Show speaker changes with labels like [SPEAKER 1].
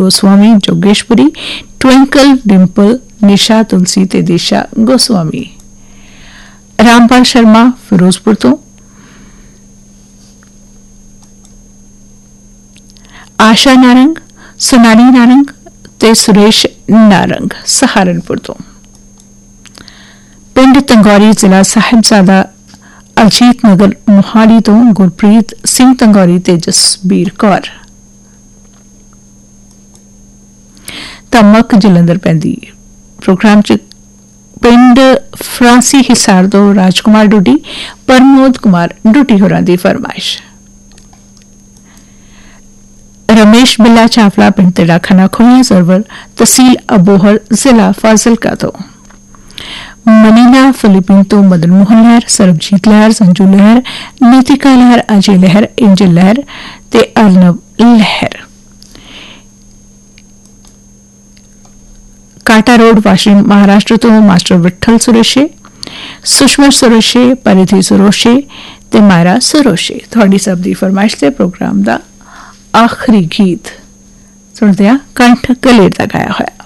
[SPEAKER 1] Goswami Jogeshpuri, twinkle Dimple, निशा तुलसी ते दिशा गोस्वामी। रामपाल शर्मा फिरोजपुर तो, आशा नारंग, सोनाली नारंग ते सुरेश नारंग सहारनपुर तो। पिंड तंगौरी जिला साहिबजादा अजीत नगर मोहाली तो गुरप्रीत सिंह तंगौरी ते जसबीर कौर। तमक जलंधर पैंदी प्रोग्राम च पिंड फ्रांसी हिसार तो राजकुमार डुडी, प्रमोद कुमार डुडी होरां दी फरमाइश। रमेश बिल्ला चावला पिंड तेड़ा खाना खोया सरवर तहसील अबोहर जिला फाजिलका तो। मनीला फिलिपीन तो मदन मोहन लहर, सरबजीत लहर, संजू लहर, नीतिका लहर, अजय लहर, एंजल लहर ते अर्नब लहर। काटा रोड वाशिम महाराष्ट्र तो मास्टर विठल सुरेशे, सुषमा सुरेशे, परिधि सुरोशे ते मायरा सुरोशे। थोड़ी सब दी फरमाइश से प्रोग्राम दा आखिरी गीत सुनते हैं कंठ कलेर दा गाया होया।